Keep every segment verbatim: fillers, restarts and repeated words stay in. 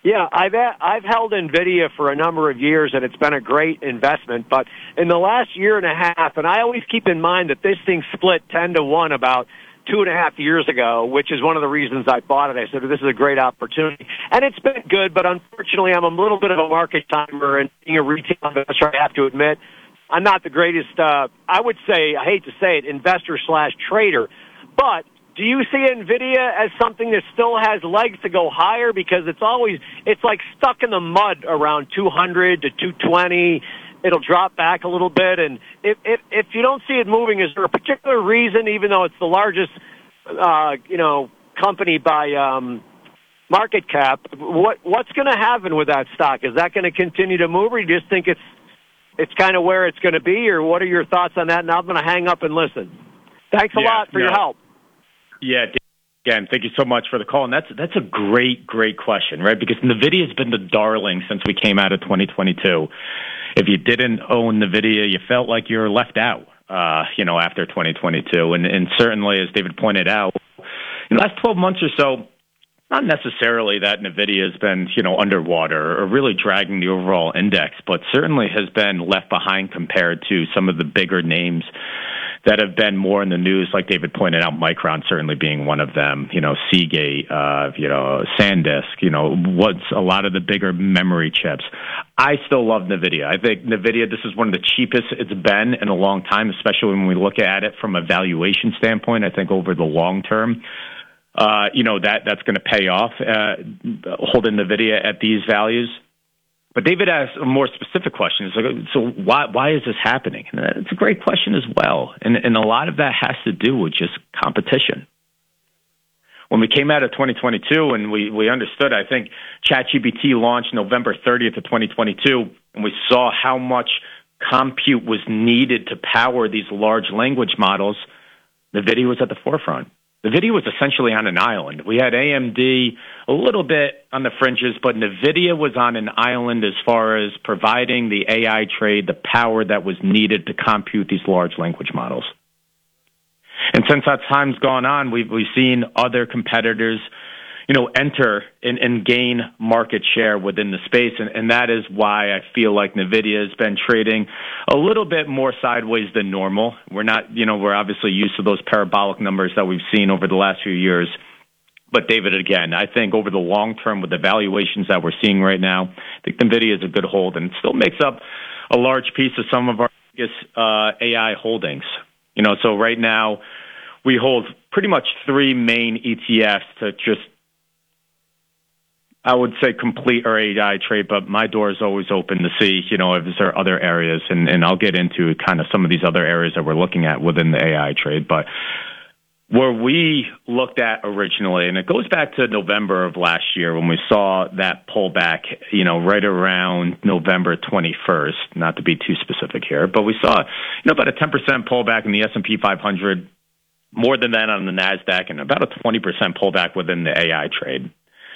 Yeah, I've I've held NVIDIA for a number of years, and it's been a great investment. But in the last year and a half, and I always keep in mind that this thing split ten to one about two and a half years ago, which is one of the reasons I bought it. I said, this is a great opportunity. And it's been good, but unfortunately, I'm a little bit of a market timer, and being a retail investor, I have to admit, I'm not the greatest, uh, I would say, I hate to say it, investor slash trader. But do you see NVIDIA as something that still has legs to go higher? Because it's always, it's like stuck in the mud around two hundred to two twenty. It'll drop back a little bit. And if, if, if you don't see it moving, is there a particular reason, even though it's the largest, uh, you know, company by um, market cap, what what's going to happen with that stock? Is that going to continue to move, or you just think it's it's kind of where it's going to be, or what are your thoughts on that? And I'm going to hang up and listen. Thanks a yeah, lot for no. your help. Yeah, again, thank you so much for the call. And that's that's a great, great question, right? Because NVIDIA has been the darling since we came out of twenty twenty-two. If you didn't own NVIDIA, you felt like you were left out, uh, you know, after twenty twenty-two. And, and certainly, as David pointed out, in the last twelve months or so, not necessarily that NVIDIA has been, you know, underwater or really dragging the overall index, but certainly has been left behind compared to some of the bigger names that have been more in the news, like David pointed out, Micron certainly being one of them, you know, Seagate, uh, you know, SanDisk, you know, what's a lot of the bigger memory chips. I still love NVIDIA. I think NVIDIA, this is one of the cheapest it's been in a long time, especially when we look at it from a valuation standpoint. I think over the long term, uh, you know, that that's going to pay off, uh, holding NVIDIA at these values. But David asked a more specific question. It's like, so why why is this happening? And it's a great question as well. And, and a lot of that has to do with just competition. When we came out of twenty twenty-two and we, we understood, I think ChatGPT launched November thirtieth of twenty twenty-two, and we saw how much compute was needed to power these large language models, NVIDIA was at the forefront. NVIDIA was essentially on an island. We had A M D a little bit on the fringes, but NVIDIA was on an island as far as providing the A I trade, the power that was needed to compute these large language models. And since that time's gone on, we've, we've seen other competitors, you know, enter and, and gain market share within the space. And, and that is why I feel like NVIDIA has been trading a little bit more sideways than normal. We're not, you know, we're obviously used to those parabolic numbers that we've seen over the last few years. But David, again, I think over the long term with the valuations that we're seeing right now, I think NVIDIA is a good hold and it still makes up a large piece of some of our biggest uh, A I holdings. You know, so right now we hold pretty much three main E T Fs to just, I would say, complete our A I trade, but my door is always open to see, you know, if there are other areas, and, and I'll get into kind of some of these other areas that we're looking at within the A I trade. But where we looked at originally, and it goes back to November of last year when we saw that pullback, you know, right around November twenty-first, not to be too specific here, but we saw, you know, about a ten percent pullback in the S and P five hundred, more than that on the NASDAQ, and about a twenty percent pullback within the A I trade.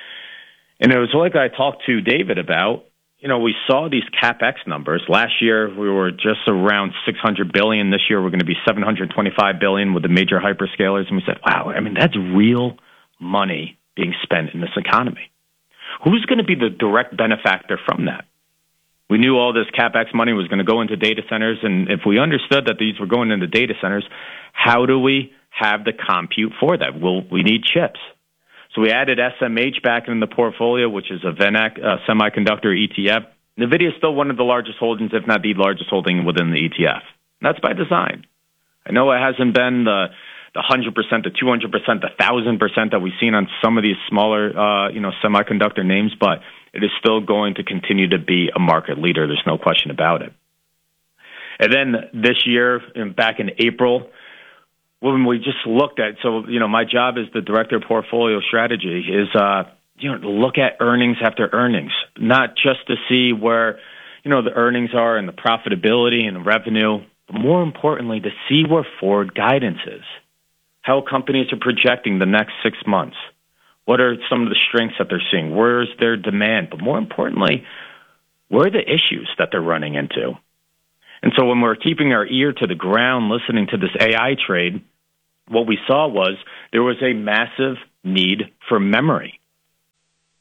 And it was like I talked to David about, you know, we saw these CapEx numbers. Last year, we were just around six hundred billion dollars. This year, we're going to be seven hundred twenty-five billion dollars with the major hyperscalers. And we said, wow, I mean, that's real money being spent in this economy. Who's going to be the direct benefactor from that? We knew all this CapEx money was going to go into data centers. And if we understood that these were going into data centers, how do we have the compute for that? Well, we need chips. So we added S M H back in the portfolio, which is a V N E C uh, semiconductor E T F. NVIDIA is still one of the largest holdings, if not the largest holding within the E T F. And that's by design. I know it hasn't been the the one hundred percent, the two hundred percent, the one thousand percent that we've seen on some of these smaller, uh, you know, semiconductor names, but it is still going to continue to be a market leader. There's no question about it. And then this year, back in April, when we just looked at, so, you know, my job as the director of portfolio strategy is, uh, you know, to look at earnings after earnings, not just to see where, you know, the earnings are and the profitability and the revenue, but more importantly, to see where forward guidance is, how companies are projecting the next six months. What are some of the strengths that they're seeing? Where is their demand? But more importantly, where are the issues that they're running into? And so when we're keeping our ear to the ground, listening to this A I trade, what we saw was there was a massive need for memory.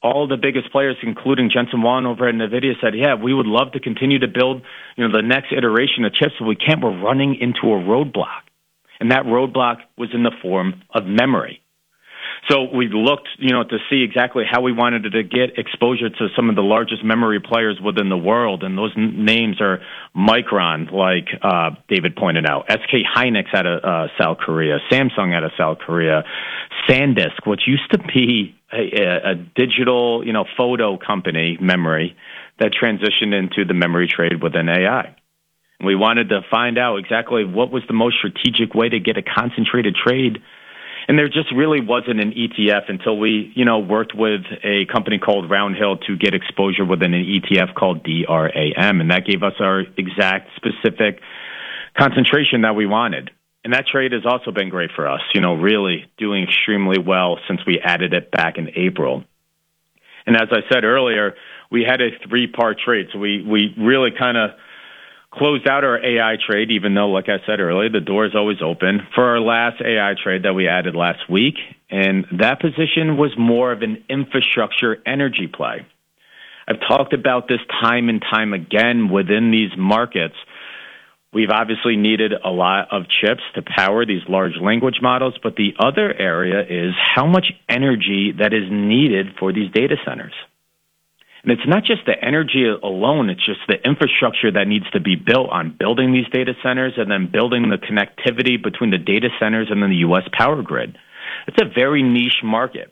all the biggest players, including Jensen Huang over at NVIDIA, said, yeah, we would love to continue to build, you know, the next iteration of chips, but we can't. We're running into a roadblock. And that roadblock was in the form of memory. So we looked, you know, to see exactly how we wanted to get exposure to some of the largest memory players within the world. And those n- names are Micron, like uh, David pointed out, S K Hynix out of uh, South Korea, Samsung out of South Korea, SanDisk, which used to be a, a, a digital, you know, photo company, memory, that transitioned into the memory trade within A I. And we wanted to find out exactly what was the most strategic way to get a concentrated trade. And there just really wasn't an E T F until we, you know, worked with a company called Roundhill to get exposure within an E T F called D R A M. And that gave us our exact specific concentration that we wanted. And that trade has also been great for us, you know, really doing extremely well since we added it back in April. And as I said earlier, we had a three-part trade. So we, we really kind of closed out our A I trade, even though, like I said earlier, the door is always open, for our last A I trade that we added last week. And that position was more of an infrastructure energy play. I've talked about this time and time again within these markets. We've obviously needed a lot of chips to power these large language models, but the other area is how much energy that is needed for these data centers. And it's not just the energy alone, it's just the infrastructure that needs to be built on building these data centers and then building the connectivity between the data centers and then the U S power grid. It's a very niche market.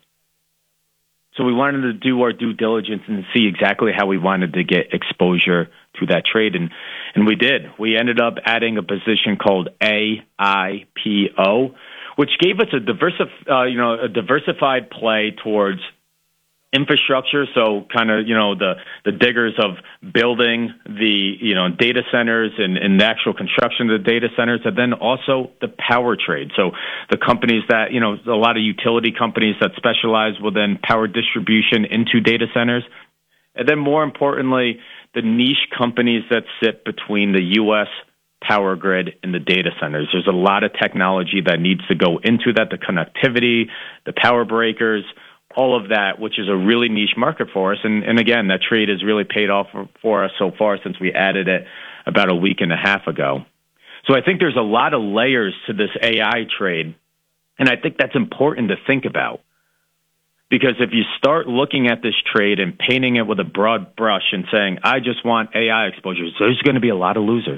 So we wanted to do our due diligence and see exactly how we wanted to get exposure to that trade. And, and we did. We ended up adding a position called A I P O, which gave us a, diversif- uh, you know, a diversified play towards infrastructure, so kind of, you know, the, the diggers of building the, you know, data centers and, and the actual construction of the data centers, and then also the power trade. So the companies that, you know, a lot of utility companies that specialize within power distribution into data centers. And then more importantly, the niche companies that sit between the U S power grid and the data centers. There's a lot of technology that needs to go into that, the connectivity, the power breakers, all of that, which is a really niche market for us. And, and again, that trade has really paid off for, for us so far since we added it about a week and a half ago. So I think there's a lot of layers to this A I trade, and I think that's important to think about. Because if you start looking at this trade and painting it with a broad brush and saying, I just want A I exposures, there's going to be a lot of losers.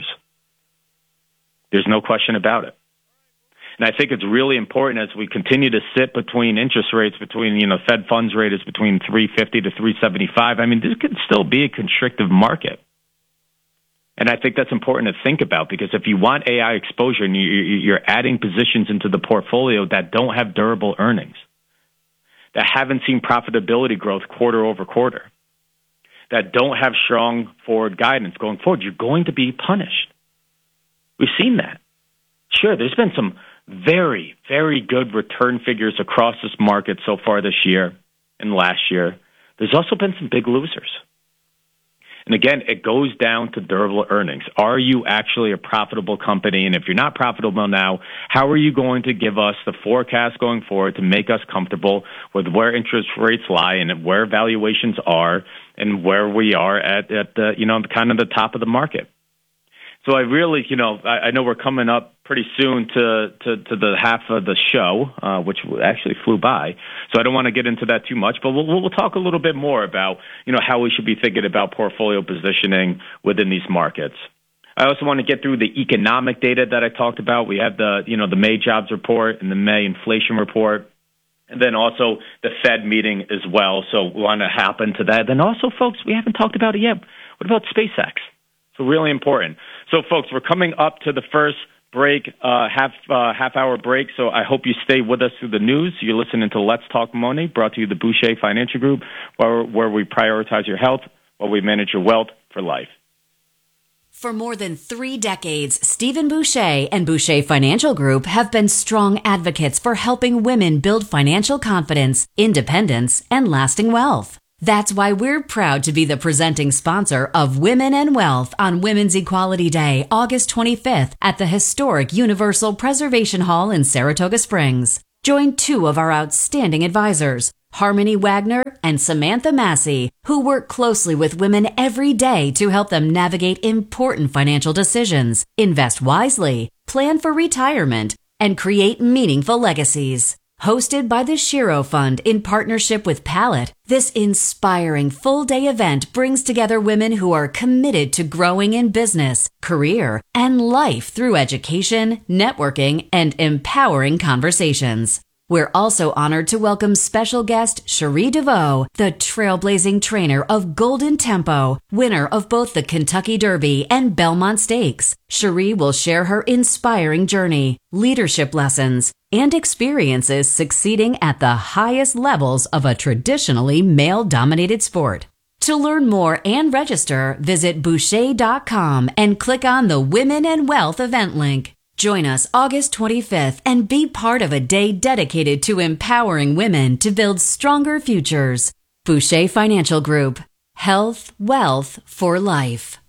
There's no question about it. And I think it's really important as we continue to sit between interest rates, between, you know, Fed funds rate is between three fifty to three seventy-five. I mean, this could still be a constrictive market. And I think that's important to think about, because if you want A I exposure and you're adding positions into the portfolio that don't have durable earnings, that haven't seen profitability growth quarter over quarter, that don't have strong forward guidance going forward, you're going to be punished. We've seen that. Sure, there's been some very, very good return figures across this market so far this year and last year. There's also been some big losers. And again, it goes down to durable earnings. Are you actually a profitable company? And if you're not profitable now, how are you going to give us the forecast going forward to make us comfortable with where interest rates lie and where valuations are and where we are at, at the, you know, kind of the top of the market? So I really, you know, I, I know we're coming up pretty soon to, to, to the half of the show, uh, which actually flew by. So I don't want to get into that too much, but we'll, we'll talk a little bit more about, you know, how we should be thinking about portfolio positioning within these markets. I also want to get through the economic data that I talked about. We have the, you know, the May jobs report and the May inflation report, and then also the Fed meeting as well. So we want to hop into that. Then also, folks, we haven't talked about it yet. What about SpaceX? So really important. So, folks, we're coming up to the first break, uh, half uh, half hour break. So I hope you stay with us through the news. You're listening to Let's Talk Money, brought to you the Boucher Financial Group, where, where we prioritize your health while we manage your wealth for life. For more than three decades, Stephen Boucher and Boucher Financial Group have been strong advocates for helping women build financial confidence, independence, and lasting wealth. That's why we're proud to be the presenting sponsor of Women and Wealth on Women's Equality Day, August twenty-fifth, at the historic Universal Preservation Hall in Saratoga Springs. Join two of our outstanding advisors, Harmony Wagner, and Samantha Massey, who work closely with women every day to help them navigate important financial decisions, invest wisely, plan for retirement, and create meaningful legacies. Hosted by the Shiro Fund in partnership with Pallet, this inspiring full-day event brings together women who are committed to growing in business, career, and life through education, networking, and empowering conversations. We're also honored to welcome special guest Cherie DeVoe, the trailblazing trainer of Golden Tempo, winner of both the Kentucky Derby and Belmont Stakes. Cherie will share her inspiring journey, leadership lessons, and experiences succeeding at the highest levels of a traditionally male-dominated sport. To learn more and register, visit Boucher dot com and click on the Women and Wealth event link. Join us August twenty-fifth and be part of a day dedicated to empowering women to build stronger futures. Boucher Financial Group. Health, wealth for life.